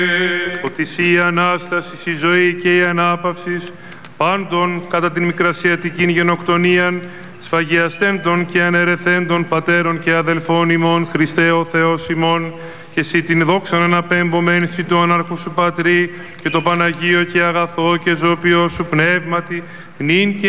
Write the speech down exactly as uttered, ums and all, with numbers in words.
Ότι η Ανάσταση, η ζωή και η ανάπαυση πάντων κατά την μικρασιατικήν γενοκτονίαν, σφαγιαστέντων και ανερεθέντων πατέρων και αδελφών ημών, Χριστέ ο Θεός ημών, και εσύ την δόξαν αναπέμπομέν σοι το ανάρχο σου Πατρί και το Παναγίο και αγαθό και ζωπιό σου πνεύματι, νυν και